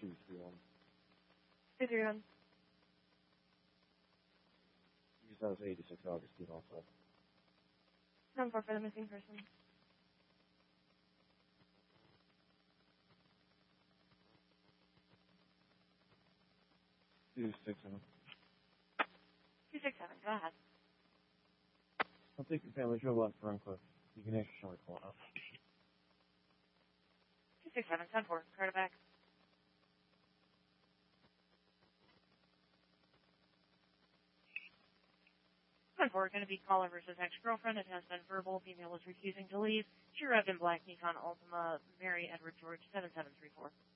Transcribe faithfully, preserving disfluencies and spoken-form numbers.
two three one. two three one. Because that was eighty-six Augustine also. Number four for the missing person. two six seven. two six seven, go ahead. I'll take your family drove left for Uncliff. You can actually show me call out. two six seven, ten four, Carterback. ten four, going to be caller versus ex-girlfriend. It has been verbal. Female is refusing to leave. She arrived in black Nikon Altima, Mary Edward George, seven seven three four.